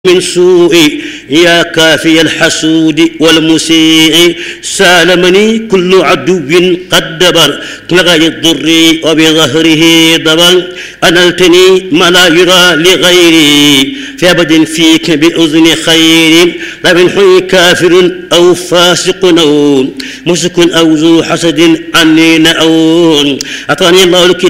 من سوء يا كافي الحسود والمسيء سالمني كل عدو قد دبر لغاية الضر وبظهره ضبر أنلتني ما لا يرى لغيري في أبد فيك بأذن خير لا من حي كافر أو فاسق أو مسك أو ذو حسد عني أو أعطاني الله الكتاب